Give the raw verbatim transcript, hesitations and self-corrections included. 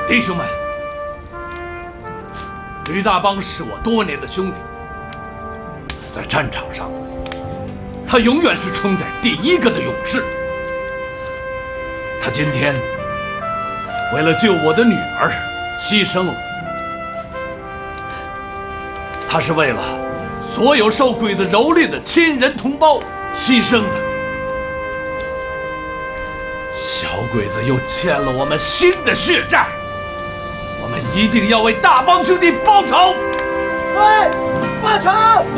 弟兄们，吕大邦是我多年的兄弟，在战场上，他永远是冲在第一个的勇士。他今天为了救我的女儿牺牲了，他是为了所有受鬼子蹂躏的亲人同胞牺牲的。小鬼子又欠了我们新的血债，我们一定要为大帮兄弟报仇！ 对，报仇！